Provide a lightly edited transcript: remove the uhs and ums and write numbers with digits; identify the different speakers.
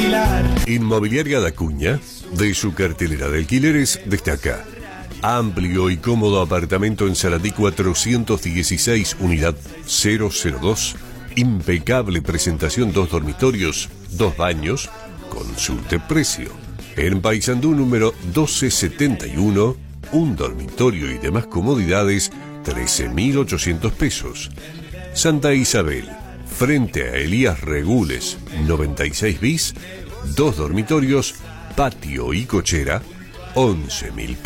Speaker 1: alquilar.
Speaker 2: Inmobiliaria Da Cuña, de su cartelera de alquileres, destaca: amplio y cómodo apartamento en Saladí 416, unidad 002. Impecable presentación, 2 dormitorios, 2 baños. Consulte precio. En Paysandú número 1271, un dormitorio y demás comodidades, 13.800 pesos. Santa Isabel, frente a Elías Regules, 96 bis, 2 dormitorios, patio y cochera, 11.000 pesos.